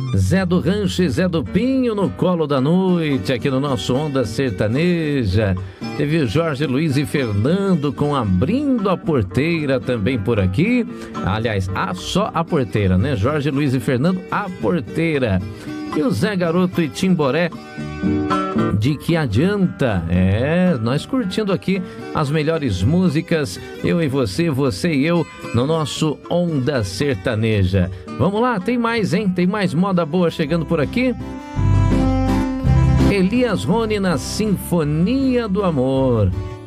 Zé do Rancho e Zé do Pinho no colo da noite, aqui no nosso Onda Sertaneja. Teve Jorge Luiz e Fernando com Abrindo a Porteira também por aqui. Aliás, só a porteira, né? Jorge Luiz e Fernando, a porteira. E o Zé Garoto e Timboré, De Que Adianta? Nós curtindo aqui as melhores músicas, eu e você, você e eu, no nosso Onda Sertaneja. Vamos lá, tem mais, hein? Tem mais moda boa chegando por aqui. Elias Rony na Sinfonia do Amor.